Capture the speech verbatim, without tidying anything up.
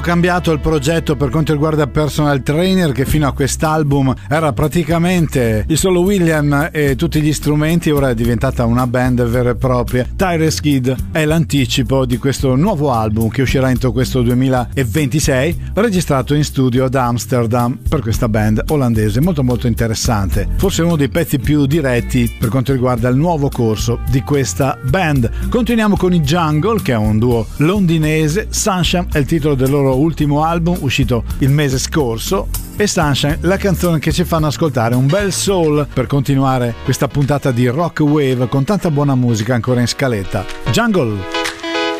Cambiato il progetto per quanto riguarda Personal Trainer, che fino a quest'album era praticamente il solo William e tutti gli strumenti, ora è diventata una band vera e propria. Tyrus Kid è l'anticipo di questo nuovo album che uscirà entro questo duemilaventisei, registrato in studio ad Amsterdam per questa band olandese, molto molto interessante, forse uno dei pezzi più diretti per quanto riguarda il nuovo corso di questa band. Continuiamo con i Jungle, che è un duo londinese. Sunshine è il titolo del loro ultimo album uscito il mese scorso, e Sunshine la canzone che ci fanno ascoltare un bel soul per continuare questa puntata di Rock Wave con tanta buona musica ancora in scaletta. Jungle.